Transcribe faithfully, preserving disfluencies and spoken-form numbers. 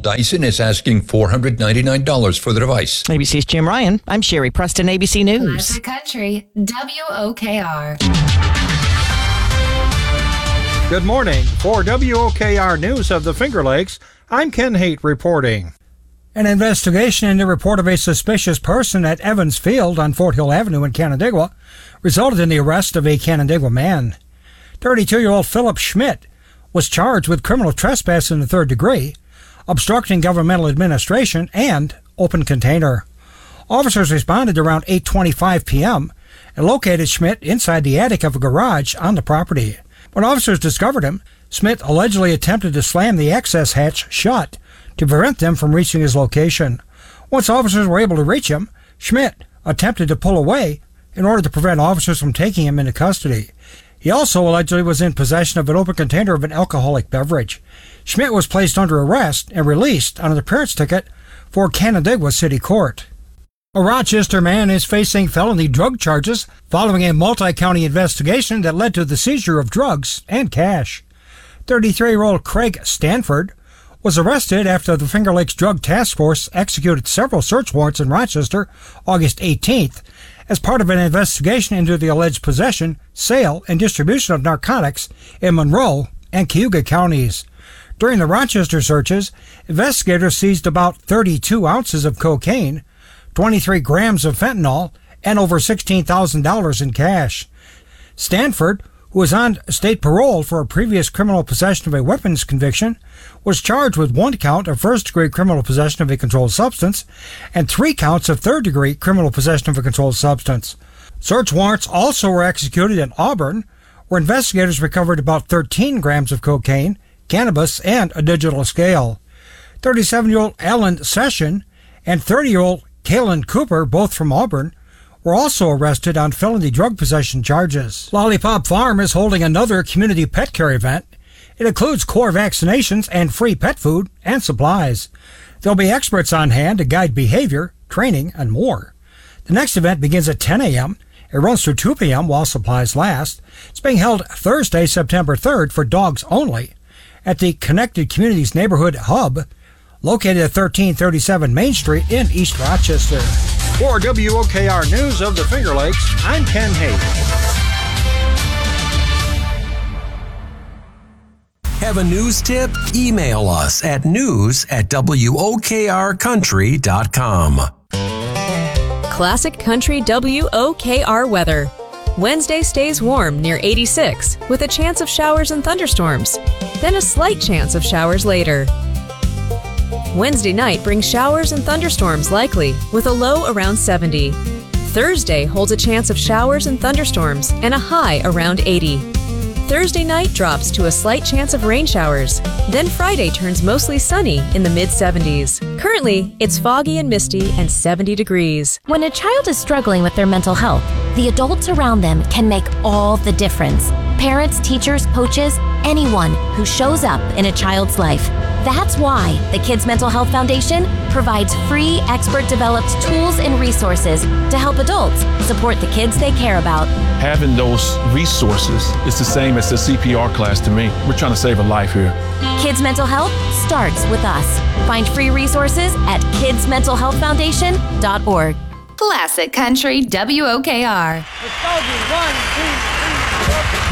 Dyson is asking four hundred ninety-nine dollars for the device. A B C's Jim Ryan. I'm Sherry Preston, A B C News. Classic Country, W O K R. Good morning. For W O K R News of the Finger Lakes, I'm Ken Haight reporting. An investigation into the report of a suspicious person at Evans Field on Fort Hill Avenue in Canandaigua resulted in the arrest of a Canandaigua man. thirty-two-year-old Philip Schmidt was charged with criminal trespass in the third degree, obstructing governmental administration, and open container. Officers responded around eight twenty-five p.m. and located Schmidt inside the attic of a garage on the property. When officers discovered him, Schmidt allegedly attempted to slam the access hatch shut to prevent them from reaching his location. Once officers were able to reach him, Schmidt attempted to pull away in order to prevent officers from taking him into custody. He also allegedly was in possession of an open container of an alcoholic beverage. Schmidt was placed under arrest and released on an appearance ticket for Canandaigua City Court. A Rochester man is facing felony drug charges following a multi-county investigation that led to the seizure of drugs and cash. thirty-three-year-old Craig Stanford was arrested after the Finger Lakes Drug Task Force executed several search warrants in Rochester August eighteenth as part of an investigation into the alleged possession, sale, and distribution of narcotics in Monroe and Cayuga counties. During the Rochester searches, investigators seized about thirty-two ounces of cocaine, twenty-three grams of fentanyl, and over sixteen thousand dollars in cash. Stanford, who was on state parole for a previous criminal possession of a weapons conviction, was charged with one count of first-degree criminal possession of a controlled substance and three counts of third-degree criminal possession of a controlled substance. Search warrants also were executed in Auburn, where investigators recovered about thirteen grams of cocaine, cannabis, and a digital scale. thirty-seven-year-old Alan Session and thirty-year-old Kalen Cooper, both from Auburn, were also arrested on felony drug possession charges. Lollipop Farm is holding another community pet care event. It includes core vaccinations and free pet food and supplies. There'll be experts on hand to guide behavior, training, and more. The next event begins at ten a.m. It runs through two p.m. while supplies last. It's being held Thursday, September third for dogs only at the Connected Communities Neighborhood Hub, located at thirteen thirty-seven Main Street in East Rochester. For W O K R News of the Finger Lakes, I'm Ken Haight. Have a news tip? Email us at news at W O K R country dot com. Classic Country W O K R weather. Wednesday stays warm near eighty-six with a chance of showers and thunderstorms, then a slight chance of showers later. Wednesday night brings showers and thunderstorms likely, with a low around seventy. Thursday holds a chance of showers and thunderstorms and a high around eighty. Thursday night drops to a slight chance of rain showers. Then Friday turns mostly sunny in the mid seventies. Currently, it's foggy and misty and seventy degrees. When a child is struggling with their mental health, the adults around them can make all the difference. Parents, teachers, coaches, anyone who shows up in a child's life. That's why the Kids Mental Health Foundation provides free, expert-developed tools and resources to help adults support the kids they care about. Having those resources is the same as the C P R class to me. We're trying to save a life here. Kids Mental Health starts with us. Find free resources at kids mental health foundation dot org. Classic Country W O K R. One, two,